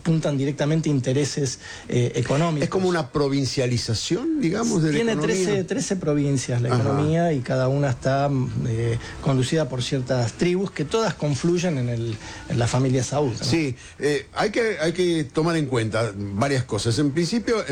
apuntan directamente a intereses económicos. ¿Es como una provincialización, digamos, de la economía? Tiene 13 provincias la economía, y cada una está conducida por ciertas tribus que todas confluyen en la familia Saud, ¿no? Sí, hay que tomar en cuenta varias cosas. En principio,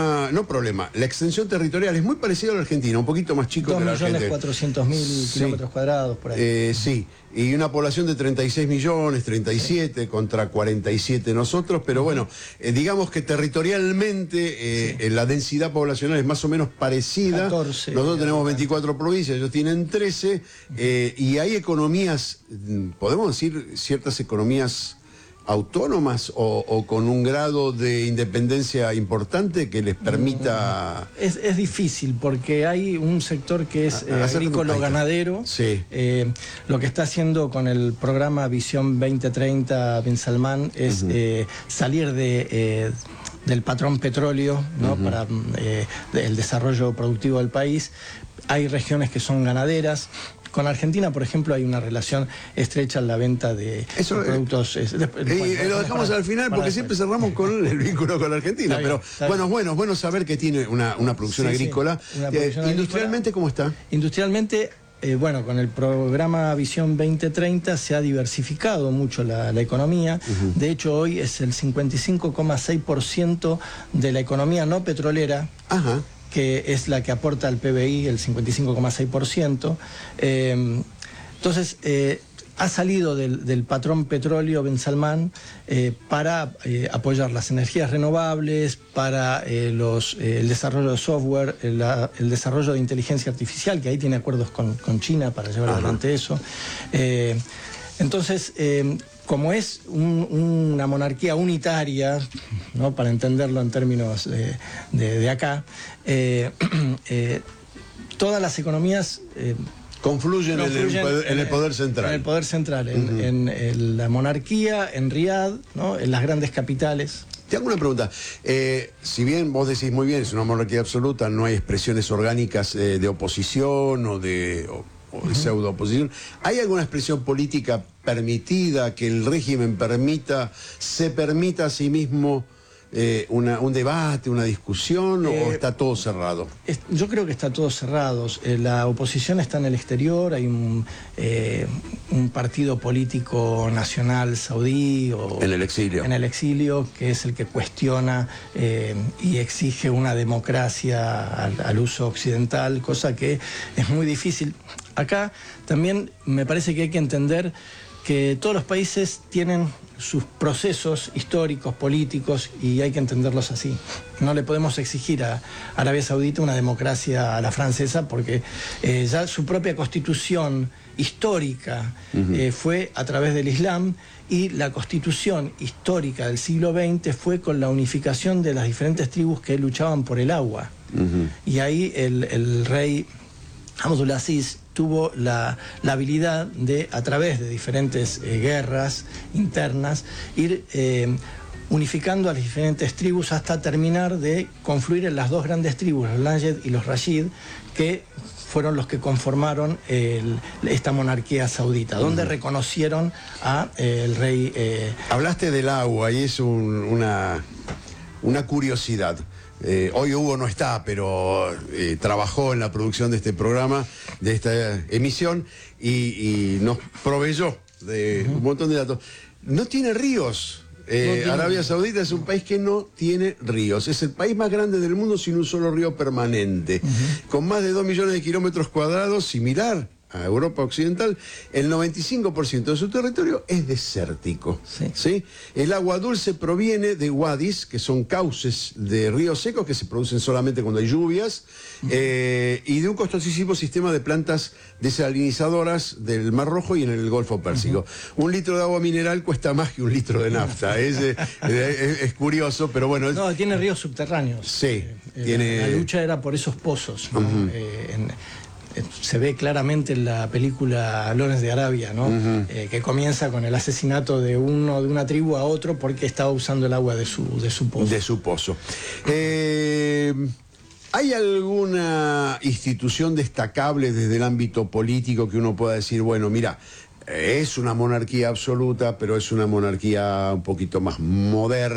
la extensión territorial es muy parecida a la Argentina, un poquito más chico que la Argentina. 2.400.000 kilómetros cuadrados, por ahí. Sí, y una población de 36 millones, 37 contra 47 nosotros, pero bueno, digamos que territorialmente la densidad poblacional es más o menos parecida. 14, nosotros tenemos 24 provincias, ellos tienen 13, y hay economías, podemos decir, ciertas economías autónomas o con un grado de independencia importante que les permita... Es difícil porque hay un sector que es agrícola-ganadero. Sí. Lo que está haciendo con el programa Visión 2030 Bin Salman es salir del patrón petróleo, ¿no? Para el desarrollo productivo del país. Hay regiones que son ganaderas. Con Argentina, por ejemplo, hay una relación estrecha en la venta de productos. Lo dejamos al final porque siempre cerramos con el vínculo con la Argentina. Pero bueno, es bueno saber que tiene una producción agrícola. Una producción ¿Industrialmente cómo está? Industrialmente, bueno, con el programa Visión 2030 se ha diversificado mucho la economía. De hecho, hoy es el 55,6% de la economía no petrolera. Que es la que aporta al PBI, el 55,6%. Entonces, ha salido del patrón petróleo Bin Salman para apoyar las energías renovables, para el desarrollo de software, el desarrollo de inteligencia artificial, que ahí tiene acuerdos con China para llevar adelante eso. Entonces, como es una monarquía unitaria, ¿no? Para entenderlo en términos de acá, todas las economías confluyen en el poder central. En el poder central, en la monarquía, en Riad, ¿no? En las grandes capitales. Te hago una pregunta. Si bien vos decís muy bien, es una monarquía absoluta, no hay expresiones orgánicas de oposición o de pseudo oposición, ¿hay alguna expresión política permitida que el régimen se permita a sí mismo un debate, una discusión, o está todo cerrado? Yo creo que está todo cerrado. La oposición está en el exterior, hay un partido político nacional saudí en el exilio, que es el que cuestiona y exige una democracia al uso occidental, cosa que es muy difícil. Acá también me parece que hay que entender que todos los países tienen sus procesos históricos, políticos, y hay que entenderlos así. No le podemos exigir a Arabia Saudita una democracia a la francesa porque ya su propia constitución histórica fue a través del Islam, y la constitución histórica del siglo XX fue con la unificación de las diferentes tribus que luchaban por el agua. Y ahí el rey Abdulaziz tuvo la habilidad de, a través de diferentes guerras internas, ir unificando a las diferentes tribus hasta terminar de confluir en las dos grandes tribus, los Lanjed y los Rashid, que fueron los que conformaron esta monarquía saudita, donde reconocieron a el rey... Hablaste del agua y es una curiosidad. Hoy Hugo no está, pero trabajó en la producción de este programa, de esta emisión, y nos proveyó de un montón de datos. No tiene ríos. Arabia Saudita es un país que no tiene ríos. Es el país más grande del mundo sin un solo río permanente. Con más de 2 millones de kilómetros cuadrados, similar a Europa Occidental, el 95% de su territorio es desértico. ¿Sí? El agua dulce proviene de wadis, que son cauces de ríos secos que se producen solamente cuando hay lluvias, y de un costosísimo sistema de plantas desalinizadoras del Mar Rojo y en el Golfo Pérsico. Un litro de agua mineral cuesta más que un litro de nafta. Es curioso, pero bueno. No, tiene ríos subterráneos. Sí. La lucha era por esos pozos, ¿no? Se ve claramente en la película Lawrence de Arabia, ¿no? Que comienza con el asesinato de una tribu a otro porque estaba usando el agua de su pozo. De su pozo. ¿Hay alguna institución destacable desde el ámbito político que uno pueda decir, bueno, mira, es una monarquía absoluta, pero es una monarquía un poquito más moderna?